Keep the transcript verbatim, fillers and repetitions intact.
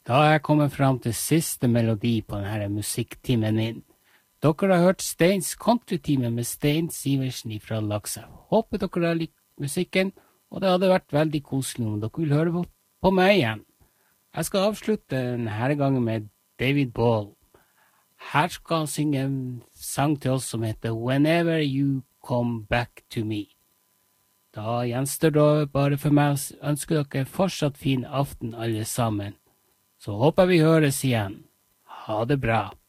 Da er jeg kommet frem til siste melodi på denne musikktimen min. Dere har hørt Steins countrytime med Stein Siversen fra Lakselv. Håper dere har likt musikken, og det hadde vært veldig koselig om dere vil høre på, på meg igjen. Jeg skal avslutte denne gangen med David Ball. Her skal han synge en sang til oss som heter Whenever You Come Back to Me. Da gjenstår det bare for meg å ønske dere fortsatt fin aften alle sammen. Så håper vi høres igjen. Ha det bra.